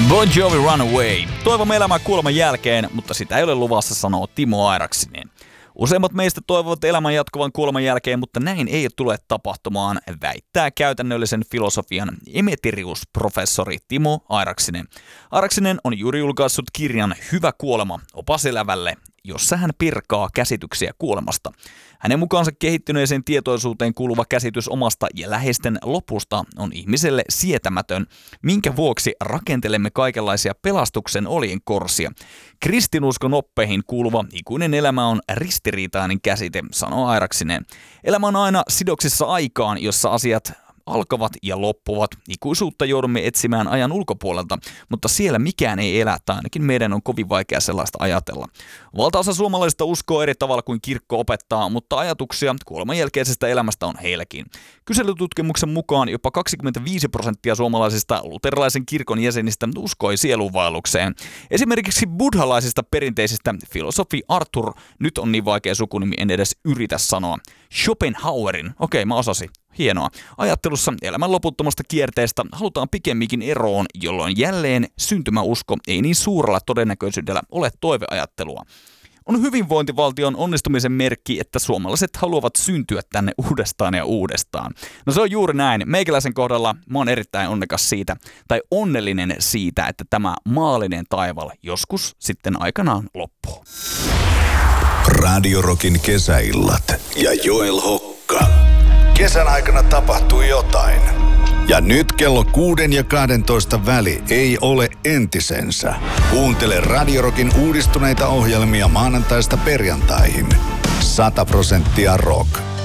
Bon Jovi Runaway. Toivomme elämää kuoleman jälkeen, mutta sitä ei ole luvassa, sanoo Timo Airaksinen. Useimmat meistä toivovat elämän jatkuvan kuoleman jälkeen, mutta näin ei tule tapahtumaan, väittää käytännöllisen filosofian emeritusprofessori Timo Airaksinen. Airaksinen on juuri julkaissut kirjan Hyvä kuolema, opas elävälle, jossa hän pirkaa käsityksiä kuolemasta. Hänen mukaansa kehittyneeseen tietoisuuteen kuuluva käsitys omasta ja läheisten lopusta on ihmiselle sietämätön, minkä vuoksi rakentelemme kaikenlaisia pelastuksen oljenkorsia. Kristinuskon oppeihin kuuluva ikuinen elämä on ristiriitainen käsite, sanoo Airaksinen. Elämä on aina sidoksissa aikaan, jossa asiat alkavat ja loppuvat. Ikuisuutta joudumme etsimään ajan ulkopuolelta, mutta siellä mikään ei elä, tai ainakin meidän on kovin vaikea sellaista ajatella. Valtaosa suomalaisista uskoo eri tavalla kuin kirkko opettaa, mutta ajatuksia kuoleman jälkeisestä elämästä on heilläkin. Kyselytutkimuksen mukaan jopa 25% suomalaisista luterilaisen kirkon jäsenistä uskoi sielunvaellukseen. Esimerkiksi buddhalaisista perinteisistä filosofi Arthur, nyt on niin vaikea sukunimi, en edes yritä sanoa, Schopenhauerin, okei mä osasin. Hienoa. Ajattelussa elämän loputtomasta kierteestä halutaan pikemminkin eroon, jolloin jälleen syntymäusko ei niin suurella todennäköisyydellä ole toiveajattelua. On hyvinvointivaltion onnistumisen merkki, että suomalaiset haluavat syntyä tänne uudestaan ja uudestaan. No se on juuri näin. Meikäläisen kohdalla mä oon erittäin onnekas siitä, tai onnellinen siitä, että tämä maallinen taival joskus sitten aikanaan loppuu. Radio Rockin kesäillat ja Joel Hokka. Kesän aikana tapahtuu jotain. Ja nyt kello 6 ja 12 väli ei ole entisensä. Kuuntele Radio Rockin uudistuneita ohjelmia maanantaista perjantaihin. 100% rock.